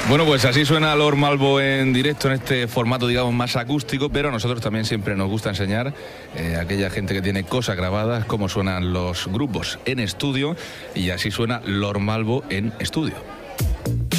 Bueno, pues así suena Lord Malvo en directo, en este formato, digamos, más acústico, pero a nosotros también siempre nos gusta enseñar a aquella gente que tiene cosas grabadas, cómo suenan los grupos en estudio, y así suena Lord Malvo en estudio.